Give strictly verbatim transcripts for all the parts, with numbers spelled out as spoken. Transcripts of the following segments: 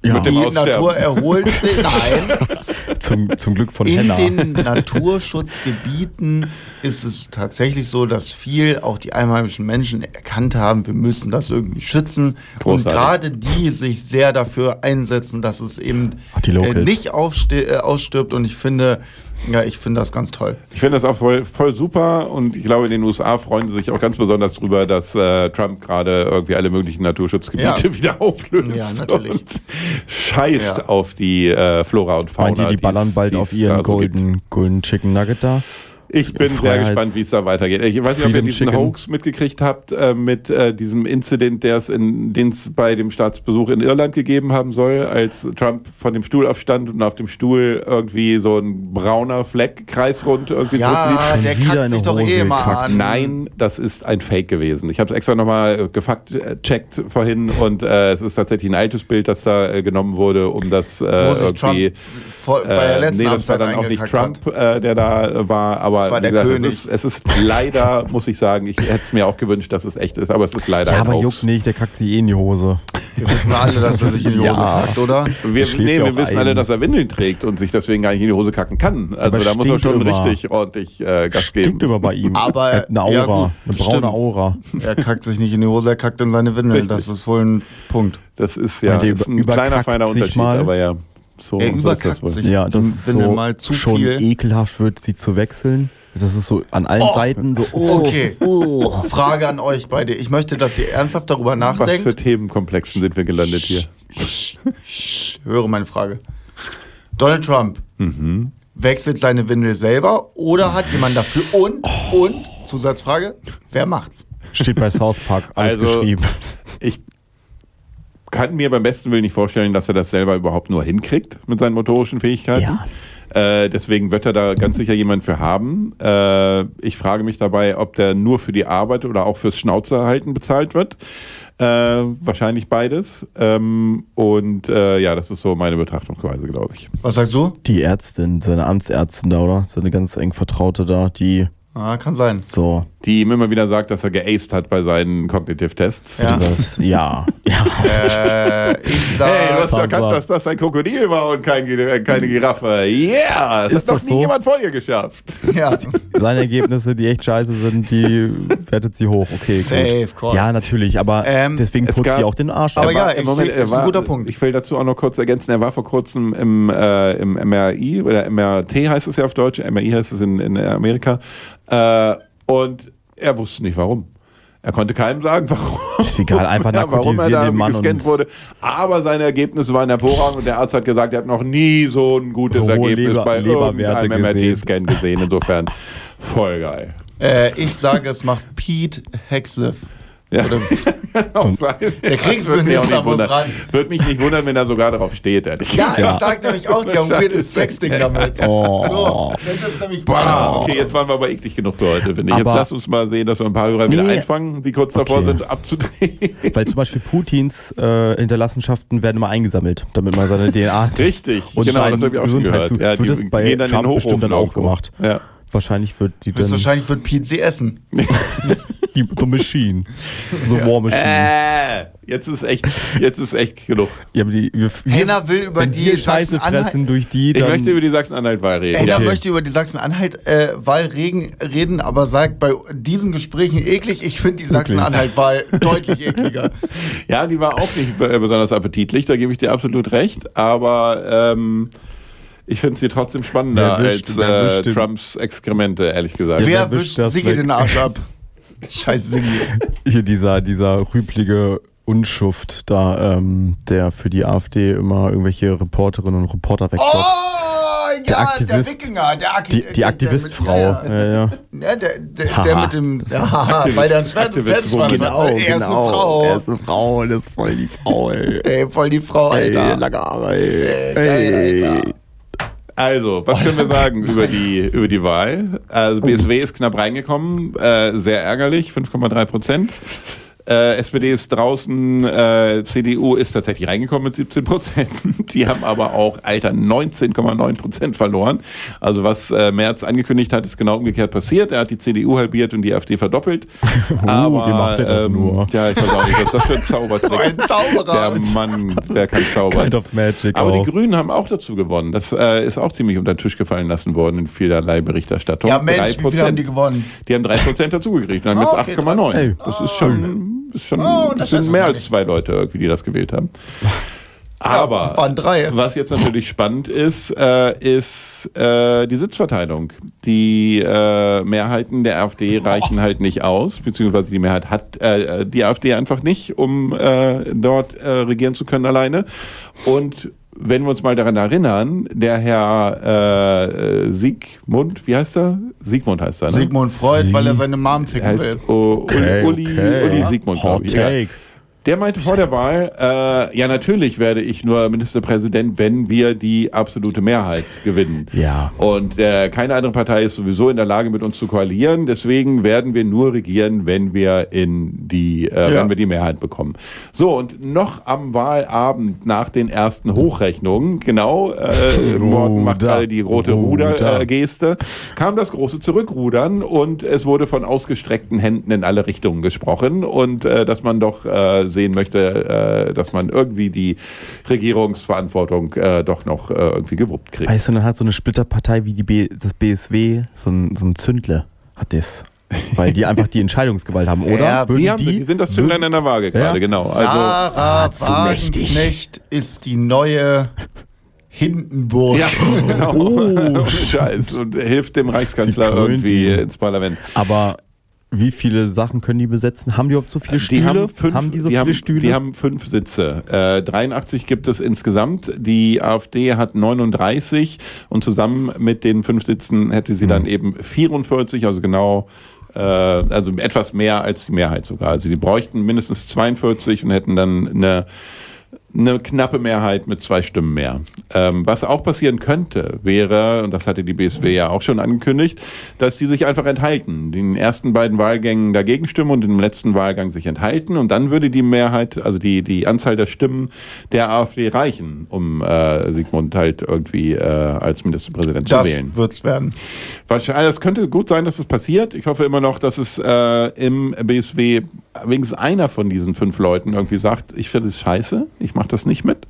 Ja. Mit dem Die Aussterben. Natur erholt sich. Nein. Zum, zum Glück von In Henna. den Naturschutzgebieten ist es tatsächlich so, dass viel auch die einheimischen Menschen erkannt haben, wir müssen das irgendwie schützen. Großartig. Und gerade die sich sehr dafür einsetzen, dass es eben Ach, die Locals. äh, nicht aufste- äh, ausstirbt. Und ich finde, ja, ich finde das ganz toll. Ich finde das auch voll, voll super und ich glaube, in den U S A freuen sie sich auch ganz besonders drüber, dass äh, Trump gerade irgendwie alle möglichen Naturschutzgebiete Ja. wieder auflöst. Ja, natürlich. Und scheißt Ja. auf die äh, Flora und Fauna. Meint ihr, die ballern die's- bald die's auf ihren da so gibt. Golden, Golden Chicken Nugget da? Ich bin sehr Freiheits- gespannt, wie es da weitergeht. Ich weiß nicht, ob ihr Freedom diesen Chicken. Hoax mitgekriegt habt äh, mit äh, diesem Incident, der es in, den es bei dem Staatsbesuch in Irland gegeben haben soll, als Trump von dem Stuhl aufstand und auf dem Stuhl irgendwie so ein brauner Fleck kreisrund irgendwie Ja, zurückblieb. der Schon wieder kackt sich eine doch Hose eh immer gekackt. an. Nein, das ist ein Fake gewesen. Ich habe es extra nochmal gefact-checkt vorhin und äh, es ist tatsächlich ein altes Bild, das da äh, genommen wurde, um das äh, Wo sich irgendwie... Trump vor, bei der Äh, letzten nee, das war Amtszeit dann auch nicht eingekackt Trump, hat. äh, der da äh, war, aber Das war der wie gesagt, König. Es, ist, es ist leider, muss ich sagen, ich hätte es mir auch gewünscht, dass es echt ist, aber es ist leider Ja, ein aber Hoax. juckt nicht, der kackt sich eh in die Hose. Wir wissen alle, dass er sich in die Hose Ja. kackt, oder? Wir, Er schläft nee, ja wir auf wissen Eigen. alle, dass er Windeln trägt und sich deswegen gar nicht in die Hose kacken kann. Also Aber da muss er stinkt schon immer. richtig ordentlich äh, Gas Stinkt geben. immer bei ihm. Aber, Er hat eine Aura, ja, gut, eine braune stimmt. Aura. Er kackt sich nicht in die Hose, er kackt in seine Windeln. Richtig. Das ist wohl ein Punkt. Das ist ja Meint ihr, ist ein überkackt kleiner, feiner sich Unterschied, mal? aber ja. So, Er so ist das überkackt wohl. sich. Ja, die das ist Windel so mal zu schon viel. ekelhaft wird, sie zu wechseln. Das ist so an allen Oh. Seiten so, oh, Okay, Frage an euch beide. Ich möchte, dass ihr ernsthaft darüber Was nachdenkt. für Themenkomplexen sind wir gelandet hier? Ich höre meine Frage. Donald Trump Mhm. wechselt seine Windel selber oder hat jemand dafür? Und, und, Zusatzfrage, wer macht's? steht bei South Park alles Also, geschrieben. Ich kann mir beim besten Willen nicht vorstellen, dass er das selber überhaupt nur hinkriegt mit seinen motorischen Fähigkeiten. Ja. Äh, deswegen wird er da ganz sicher jemand für haben. Äh, ich frage mich dabei, ob der nur für die Arbeit oder auch fürs Schnauzerhalten bezahlt wird. Äh, wahrscheinlich beides. Ähm, und äh, ja, das ist so meine Betrachtungsweise, glaube ich. Was sagst du? Die Ärztin, seine Amtsärztin da, oder? Seine ganz eng Vertraute da, die Ah, kann sein. so, Die ihm immer wieder sagt, dass er geaced hat bei seinen Cognitive-Tests. Ja. das, ja, ja. Äh, ich sag, Hey, du hast Sandra. erkannt, dass das ein Krokodil war und kein, äh, keine Giraffe. Yeah! Das Ist hat doch das nie so? jemand vor dir geschafft. ja, Seine Ergebnisse, die echt scheiße sind, die wertet sie hoch. Okay, safe, gut. call. Ja, natürlich, aber Ähm, deswegen es putzt gab- sie auch den Arsch Aber ab. ja, im ich Moment, seh- er ist ein war, guter Punkt. Ich will dazu auch noch kurz ergänzen, er war vor kurzem im, äh, im M R I oder M R T heißt es ja auf Deutsch, M R I heißt es in, in Amerika. Äh, und er wusste nicht warum. Er konnte keinem sagen, warum. Ist egal, einfach ja, warum er narkotisieren da den irgendwie Mann gescannt und- wurde. Aber seine Ergebnisse waren hervorragend und der Arzt hat gesagt, er hat noch nie so ein gutes So hohe Ergebnis Leber- bei Leberwerte irgendeinem M R gesehen. T-Scan gesehen. Insofern voll geil. Äh, ich sage, es macht Pete Hegseth. Ja. Oder- Kann auch sein. Der kriegst Das du würde mich auch nächstes nicht Mal wundern. ran. Würde mich nicht wundern, wenn er sogar darauf steht, ehrlich Ja, gesagt. ich sag nämlich auch, die haben ein weirdes Sexding damit. Oh. So, das ist nämlich Ah, okay, jetzt waren wir aber eklig genug für heute, finde ich. Jetzt Aber- lass uns mal sehen, dass wir ein paar Hörer wieder Nee. einfangen, die kurz davor Okay. sind, abzudrehen. Weil zum Beispiel Putins äh, Hinterlassenschaften werden immer eingesammelt, damit man seine D N A Richtig, und genau, das seinen habe ich auch schon Gesundheits- gehört. Ja, wird die das bei gehen dann in den Trump bestimmt dann Hochofen auch gemacht. Ja. Wahrscheinlich wird die dann Wahrscheinlich wird Pete sie essen. die The Machine, The War Machine. Äh, jetzt ist echt, jetzt ist echt genug. Ja, aber die, wir, wir, Henna will über wenn die die Scheiße Sachsen-Anhalt- fressen durch die, Ich dann möchte über die Sachsen-Anhalt-Wahl reden. Henna Okay. möchte über die Sachsen-Anhalt-Wahl reden, aber sagt bei diesen Gesprächen eklig. Ich finde die Sachsen-Anhalt-Wahl deutlich ekliger. Ja, die war auch nicht be- besonders appetitlich, da gebe ich dir absolut recht, aber ähm, ich finde sie trotzdem spannender Wer wischt- als wer äh, wischt den- Trumps Exkremente, ehrlich gesagt. Ja, Wer wer wischt wischt das Siggi weg? den Arsch ab? Scheiße, Siggi. hier dieser, dieser rüblige Unschuft da, ähm, der für die AfD immer irgendwelche Reporterinnen und Reporter wegboxt. Oh, ja, Der der, Aktivist- Wikinger, der Aki die der- die der Aktivistfrau. mit- Ja, ja. Ja, ja. Ja, der, der, Haha. der mit dem. Ja, Aktivist- bei der Schwert- Aktivist- Pferdschwanz. Genau, Er ist eine Frau. Er ist eine Frau, das ist voll die Frau, ey. Ey, voll die Frau, Alter. Ey, lange Haare, ey. Ey, geil, Alter. Also, was können wir sagen über die, über die Wahl? Also, B S W ist knapp reingekommen, äh, sehr ärgerlich, fünf Komma drei Prozent. Äh, S P D ist draußen, äh, C D U ist tatsächlich reingekommen mit siebzehn Prozent. Die haben aber auch, Alter, neunzehn Komma neun Prozent verloren. Also was äh, Merz angekündigt hat, ist genau umgekehrt passiert. Er hat die C D U halbiert und die AfD verdoppelt. uh, aber, wie macht er das ähm, nur? Ja, ich weiß auch nicht, was das für ein Zaubertrick. So ein Zauberer. Der Mann, der kann zaubern. Kind of magic aber auch. die Grünen haben auch dazu gewonnen. Das äh, ist auch ziemlich unter den Tisch gefallen lassen worden in vielerlei Berichterstattung. Ja, Mensch, wie viel haben die gewonnen? Die haben drei Prozent dazugekriegt und haben Ah, jetzt okay, acht Komma neun. Ey. Das ist schon, ist schon Oh, das das sind ist mehr es als zwei Leute irgendwie, die das gewählt haben. Aber Ja, waren drei. was jetzt natürlich spannend ist, äh, ist äh, die Sitzverteilung. Die äh, Mehrheiten der AfD reichen halt nicht aus, beziehungsweise die Mehrheit hat äh, die AfD einfach nicht, um äh, dort äh, regieren zu können alleine. Und wenn wir uns mal daran erinnern, der Herr äh, Siegmund, wie heißt er? Siegmund heißt er, ne? Sigmund Freud, weil er seine Mom ficken heißt will. O- Okay, Uli, okay. Uli Siegmund, Hot glaube ich. Ja. take. Der meinte vor der Wahl, äh, ja natürlich werde ich nur Ministerpräsident, wenn wir die absolute Mehrheit gewinnen. Ja. Und äh, keine andere Partei ist sowieso in der Lage, mit uns zu koalieren. Deswegen werden wir nur regieren, wenn wir in die, äh, Ja. wenn wir die Mehrheit bekommen. So, und noch am Wahlabend nach den ersten Hochrechnungen, genau, äh, Morgen macht Ruder. alle die rote Ruder. Ruder-Geste, kam das große Zurückrudern und es wurde von ausgestreckten Händen in alle Richtungen gesprochen und äh, dass man doch äh, sehen möchte, äh, dass man irgendwie die Regierungsverantwortung äh, doch noch äh, irgendwie gewuppt kriegt. Weißt du, dann hat so eine Splitterpartei wie die B, das B S W, so ein, so ein Zündle, hat das. Weil die einfach die Entscheidungsgewalt haben, oder? Ja, Würden Die, haben, die sind das Zünglein in der Waage gerade, Ja. genau. Also, Sarah Ah, zu mächtig. Wagenknecht ist die neue Hindenburg. ja, genau. Oh. Scheiß. Und hilft dem Reichskanzler Sie krönt irgendwie ihn. ins Parlament. Aber wie viele Sachen können die besetzen? Haben die überhaupt so viele Stühle? Die haben, fünf, die so die viele haben, Stühle? Die haben fünf Sitze. Äh, dreiundachtzig gibt es insgesamt. Die AfD hat neununddreißig und zusammen mit den fünf Sitzen hätte sie dann eben vierundvierzig, also genau, äh, also etwas mehr als die Mehrheit sogar. Also die bräuchten mindestens zweiundvierzig und hätten dann eine eine knappe Mehrheit mit zwei Stimmen mehr. Ähm, was auch passieren könnte, wäre, und das hatte die B S W ja auch schon angekündigt, dass die sich einfach enthalten. Die in den ersten beiden Wahlgängen dagegen stimmen und im letzten Wahlgang sich enthalten. Und dann würde die Mehrheit, also die, die Anzahl der Stimmen der AfD reichen, um äh, Sigmund halt irgendwie äh, als Ministerpräsident Das zu wählen. wird's werden. Wahrscheinlich, es könnte gut sein, dass es passiert. Ich hoffe immer noch, dass es äh, im B S W wenigstens einer von diesen fünf Leuten irgendwie sagt, ich finde es scheiße, ich mache das nicht mit.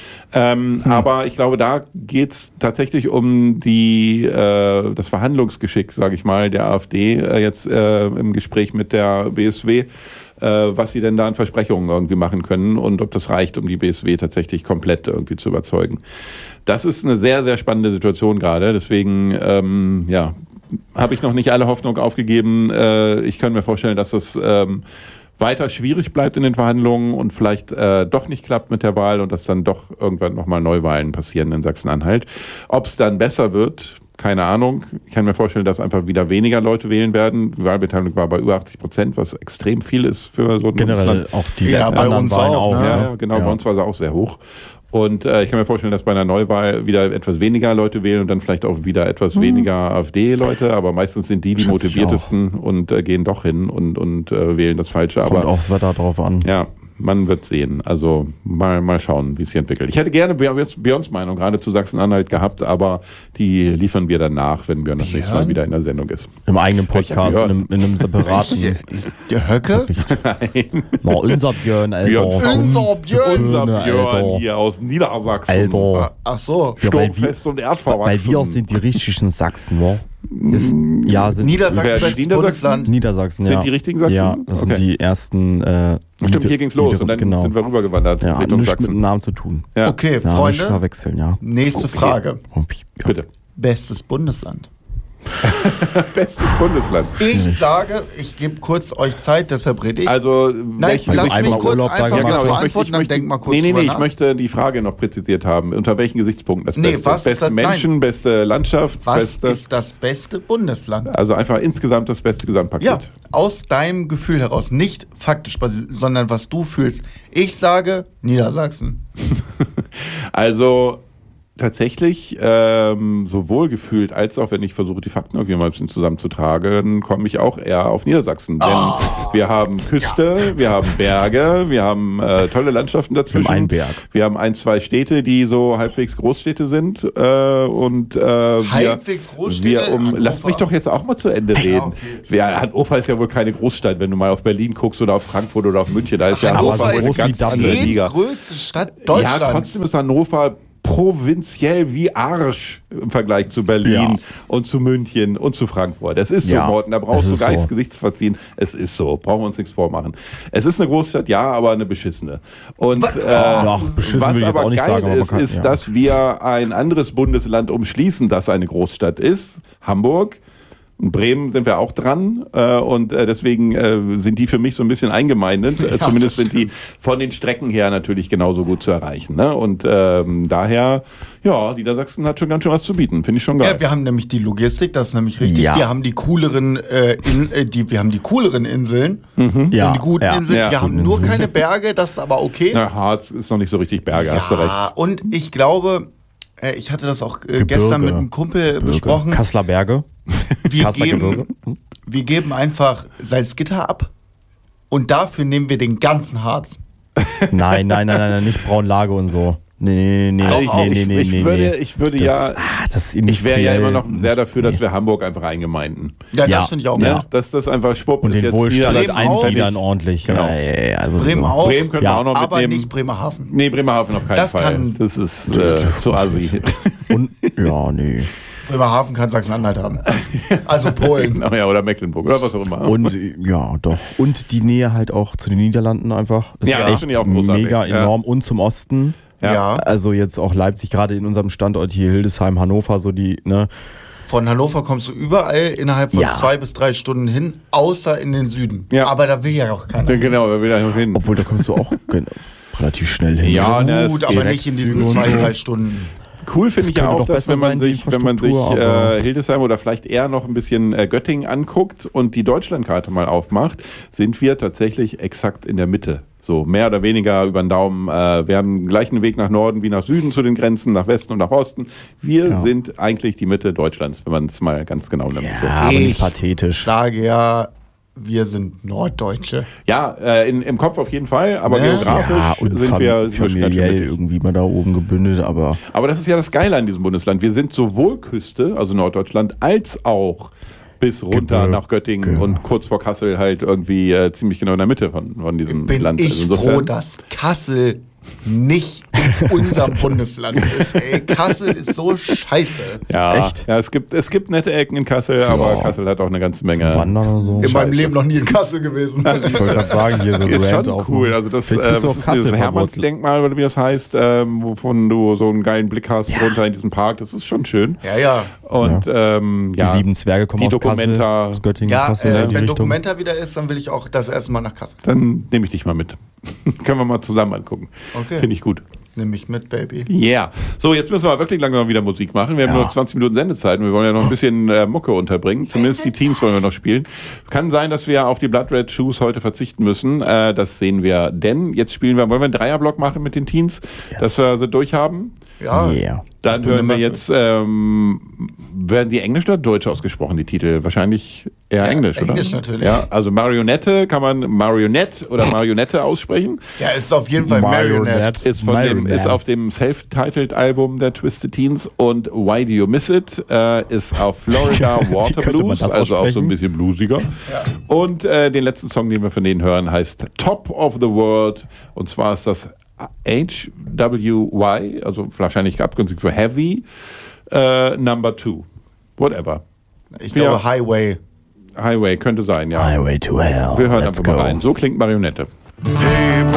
Ähm, hm. Aber ich glaube, da geht es tatsächlich um die, äh, das Verhandlungsgeschick, sage ich mal, der AfD äh, jetzt äh, im Gespräch mit der B S W, äh, was sie denn da an Versprechungen irgendwie machen können und ob das reicht, um die B S W tatsächlich komplett irgendwie zu überzeugen. Das ist eine sehr, sehr spannende Situation gerade. Deswegen, ähm, ja, habe ich noch nicht alle Hoffnung aufgegeben. Äh, ich kann mir vorstellen, dass das ähm, weiter schwierig bleibt in den Verhandlungen und vielleicht äh, doch nicht klappt mit der Wahl und dass dann doch irgendwann nochmal Neuwahlen passieren in Sachsen-Anhalt. Ob es dann besser wird, keine Ahnung. Ich kann mir vorstellen, dass einfach wieder weniger Leute wählen werden. Die Wahlbeteiligung war bei über achtzig Prozent, was extrem viel ist für so ein generell Bundesland. auch die Ja, bei anderen uns Wahlen auch, auch. ne? Ja, ne? ja, genau, Ja. bei uns war sie auch sehr hoch. Und äh, ich kann mir vorstellen, dass bei einer Neuwahl wieder etwas weniger Leute wählen und dann vielleicht auch wieder etwas Mhm. weniger AfD-Leute, aber meistens sind die die Schätze ich motiviertesten und äh, gehen doch hin und, und äh, wählen das Falsche. Kommt Aber auch das Wetter drauf an. ja, man wird sehen. Also mal, mal schauen, wie es sich entwickelt. Ich hätte gerne Björns Meinung gerade zu Sachsen-Anhalt gehabt, aber die liefern wir dann nach, wenn Björn das Björn? nächste Mal wieder in der Sendung ist. Im eigenen Welcher Podcast, in Björn? einem, in einem separaten. Der Höcke? Na, unser Björn, Alter. Björn. Unser Björn. Unser Alter. Björn hier aus Niedersachsen. Alter. Ach so. Ja, weil Sturmfest und wir, erdverwachsen. weil wir sind die richtigen Sachsen, wa? Ist, ja, sind Niedersachsen, Wer- bestes Niedersachsen? Bundesland. Niedersachsen, Sind ja. die richtigen Sachsen? Ja, das Okay. sind die ersten. Äh, Stimmt, Nieder- hier ging's los Nieder- und dann genau. sind wir rübergewandert Ja, hat Richtung nichts mit dem Sachsen. Namen zu tun. Ja. Okay, Ja, nicht Freunde, verwechseln, ja. nächste Okay. Frage. Ja. Bitte. Bestes Bundesland. Bestes Bundesland. Ich sage, ich gebe kurz euch Zeit, deshalb rede ich. Also, Nein, welch- lass einmal mich kurz Urlaub da einfach gemacht. das Ja, genau, ich beantworten, dann möchte, denk mal kurz Nee, nee, drüber nee, ich nach. möchte die Frage noch präzisiert haben. Unter welchen Gesichtspunkten das Nee, Beste? was ist beste das? Menschen, Nein. beste Landschaft, Was beste... ist das beste Bundesland? Also einfach insgesamt das beste Gesamtpaket. Ja, aus deinem Gefühl heraus, nicht faktisch, basi- sondern was du fühlst. Ich sage Niedersachsen. Also, tatsächlich ähm, sowohl gefühlt als auch, wenn ich versuche, die Fakten irgendwie mal ein bisschen zusammenzutragen, komme ich auch eher auf Niedersachsen. Denn Oh. wir haben Küste, ja. wir haben Berge, wir haben äh, tolle Landschaften dazwischen. Wir haben einen Berg. Wir haben ein, zwei Städte, die so halbwegs Großstädte sind. Äh, und, äh, halbwegs wir, Großstädte? wir um, Hannover? lass mich doch jetzt auch mal zu Ende reden. Ja, okay. Ja, Hannover ist ja wohl keine Großstadt, wenn du mal auf Berlin guckst oder auf Frankfurt oder auf München. Da ist ja Hannover Hannover wohl eine ist ganz die andere die Liga. größte Stadt Deutschlands. Ja, trotzdem ist Hannover provinziell wie Arsch im Vergleich zu Berlin Ja. und zu München und zu Frankfurt. Das ist so, Ja, Morten, da brauchst das du ist gar nichts so. Gesicht zu verziehen. Es ist so, brauchen wir uns nichts vormachen. Es ist eine Großstadt, ja, aber eine beschissene. Und äh, Ach, beschissen was will ich jetzt aber auch nicht geil sagen, aber man ist, kann- ist, ja. dass wir ein anderes Bundesland umschließen, das eine Großstadt ist, Hamburg. In Bremen sind wir auch dran äh, und äh, deswegen äh, sind die für mich so ein bisschen eingemeindet. Äh, Ja, Zumindest das sind die von den Strecken her natürlich genauso gut zu erreichen. Ne? Und ähm, daher, ja, Niedersachsen hat schon ganz schön was zu bieten. Finde ich schon geil. Ja, wir haben nämlich die Logistik, das ist nämlich richtig. Ja. Wir haben die cooleren, äh, in, äh, die, wir haben die cooleren Inseln, wir Ja, haben die guten ja. Inseln. Ja. Wir haben nur keine Berge, das ist aber okay. Na, Harz ist noch nicht so richtig Berge, hast du recht. Ja, und ich glaube, äh, ich hatte das auch äh, Gebirge. gestern mit einem Kumpel besprochen. Kasseler Berge. Wir Kasseler Gebirge. geben, wir geben einfach Salzgitter ab und dafür nehmen wir den ganzen Harz. Nein, nein, nein, nein, nein, nicht Braunlage und so. Nee, nee, nee, Also nee, ich, nee, ich, nee, ich nee, würde, nee. ich würde das, ja, ah, das ist ich wäre ja immer noch industriell sehr dafür, dass nicht. wir Hamburg einfach eingemeinden. Ja, Ja. das finde ich auch Ne? Ja. gut. Dass das einfach schwupp Und ist den jetzt Wohlstand Bremen Niedersachsen auch. einfedern fertig. ordentlich. Genau. Ja, ja, ja, also Bremen so. auch, Bremen können Ja. wir auch noch aber mitnehmen. nicht Bremerhaven. Nee, Bremerhaven auf keinen Das Fall. kann- das ist äh, zu assi. Und, ja, nee. Bremerhaven kann Sachsen-Anhalt haben. Also Polen. Genau, ja, oder Mecklenburg oder was auch immer. Und ja, doch. Und die Nähe halt auch zu den Niederlanden einfach. Ist Ja, das echt finde ich auch großartig. mega Ja. enorm. Und zum Osten. Ja. Also jetzt auch Leipzig, gerade in unserem Standort hier, Hildesheim, Hannover, so die, ne? Von Hannover kommst du überall innerhalb von Ja. zwei bis drei Stunden hin, außer in den Süden. Ja. Aber da will ja auch keiner. Ja, genau, wir wieder hin. Obwohl, da kommst du auch gen- relativ schnell hin. Ja, ne, Gut, es aber geht. nicht in diesen Direktzüge zwei, und so. drei Stunden. Cool finde ich ja könnte auch, doch dass besser wenn man sein, die sich, wenn man sich Infrastruktur, aber- äh, Hildesheim oder vielleicht eher noch ein bisschen äh, Göttingen anguckt und die Deutschlandkarte mal aufmacht, sind wir tatsächlich exakt in der Mitte. So mehr oder weniger über den Daumen. Äh, wir haben den gleichen Weg nach Norden wie nach Süden zu den Grenzen, nach Westen und nach Osten. Wir Ja. sind eigentlich die Mitte Deutschlands, wenn man es mal ganz genau nimmt. Ja, So. aber Ich nicht pathetisch. Ich sage ja, wir sind Norddeutsche. Ja, äh, in, im Kopf auf jeden Fall, aber Ne? geografisch Ja, und sind fam wir sind wir schon ganz schön familiell mittig. irgendwie mal da oben gebündelt, aber Aber das ist ja das Geile an diesem Bundesland. Wir sind sowohl Küste, also Norddeutschland, als auch bis runter Gebirge. nach Göttingen und kurz vor Kassel halt irgendwie äh, ziemlich genau in der Mitte von, von diesem Bin Land. ich Also insofern- froh, dass Kassel nicht in unserem Bundesland ist. Ey, Kassel ist so scheiße. ja, Echt? Ja, es gibt, es gibt nette Ecken in Kassel, aber Ja. Kassel hat auch eine ganze Menge. Wandern oder so. In meinem Leben noch nie in Kassel gewesen. Ich wollte gerade sagen, hier so ein Ist Rant schon aufmachen. cool. Also das, äh, Vielleicht bist du was auf ist Kassel dieses verwurzelt. Hermannsdenkmal oder wie das heißt, ähm, wovon du so einen geilen Blick hast runter in diesen Park. Das ist schon schön. Ja, ja. Und ähm, Die ja, sieben Zwerge kommen die aus Kassel, Documenta- aus Göttingen, Ja, Kassel, äh, in die wenn Richtung. Documenta wieder ist, dann will ich auch das erste Mal nach Kassel. dann nehme ich dich mal mit. Können wir mal zusammen angucken. Okay. Finde ich gut. Nimm mich mit, Baby. Yeah. So, jetzt müssen wir wirklich langsam wieder Musik machen. Wir haben Ja. nur zwanzig Minuten Sendezeit und wir wollen ja noch ein bisschen äh, Mucke unterbringen. Zumindest die Teens wollen wir noch spielen. Kann sein, dass wir auf die Blood Red Shoes heute verzichten müssen. Äh, das sehen wir. Denn jetzt spielen wir, wollen wir einen Dreierblock machen mit den Teens, Yes. dass wir sie durchhaben? Ja. Yeah. Dann bin hören wir immer jetzt, ähm, werden die Englisch oder Deutsch ausgesprochen, die Titel? Wahrscheinlich eher Ja, Englisch, oder? Englisch natürlich. Ja, also Marionette kann man Marionette oder Marionette aussprechen. Ja, ist auf jeden Fall Marionette. Marionette. Ist, von dem, Marionette. ist auf dem Self-Titled-Album der Twisted Teens und Why Do You Miss It äh, ist auf Florida Water könnte man Blues, das also auch so ein aussprechen? bisschen bluesiger. Und äh, den letzten Song, den wir von denen hören, heißt Top of the World und zwar ist das H W Y, also wahrscheinlich abgekürzt für Heavy, äh, Number Two. Whatever. Ich glaube Ja. Highway. Highway könnte sein, ja. Highway to Hell. Wir hören Let's einfach mal go. rein. So klingt Marionette. Hey,